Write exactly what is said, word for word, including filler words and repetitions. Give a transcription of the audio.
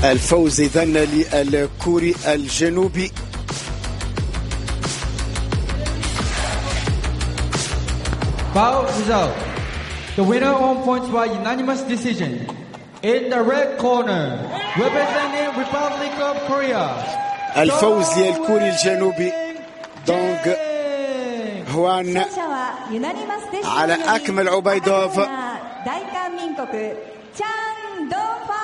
الفوز إذن للكوري الجنوبي. Bout result. The winner on points by unanimous decision. In the red corner, representing Republic of Korea. الفوز للكوري الجنوبي دونغ هوان على أكمل عبيدوف.